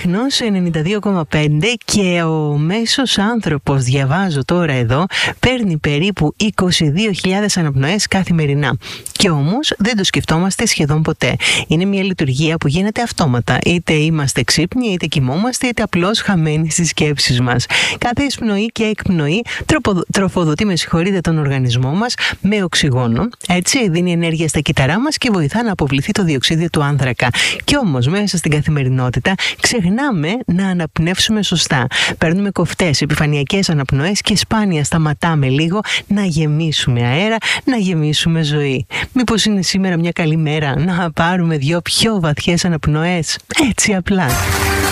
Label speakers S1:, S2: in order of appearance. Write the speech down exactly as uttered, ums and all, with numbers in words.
S1: Λίχνος ενενήντα δύο κόμμα πέντε και ο μέσος άνθρωπος, διαβάζω τώρα εδώ, παίρνει περίπου είκοσι δύο χιλιάδες αναπνοές καθημερινά. Και όμως δεν το σκεφτόμαστε σχεδόν ποτέ. Είναι μια λειτουργία που γίνεται αυτόματα. Είτε είμαστε ξύπνοι, είτε κοιμόμαστε, είτε απλώς χαμένοι στις σκέψεις μας. Κάθε εισπνοή και εκπνοή τροπο, τροφοδοτεί, με συγχωρείτε, τον οργανισμό μας με οξυγόνο. Έτσι δίνει ενέργεια στα κύτταρά μας και βοηθά να αποβληθεί το διοξείδιο του άνθρακα. Κι όμως μέσα στην καθημερινότητα ξεχνάμε να αναπνεύσουμε σωστά. Παίρνουμε κοφτές, επιφανειακές αναπνοές και σπάνια σταματάμε λίγο να γεμίσουμε αέρα, να γεμίσουμε ζωή. Μήπως είναι σήμερα μια καλή μέρα να πάρουμε δυο πιο βαθιές αναπνοές, έτσι απλά.